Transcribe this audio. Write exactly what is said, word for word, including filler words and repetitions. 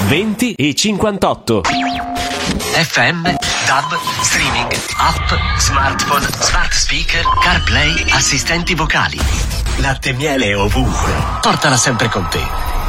venti e cinquantotto. F M, D A B, streaming, app, smartphone, smart speaker, CarPlay, assistenti vocali. Latte e miele ovunque. Portala sempre con te.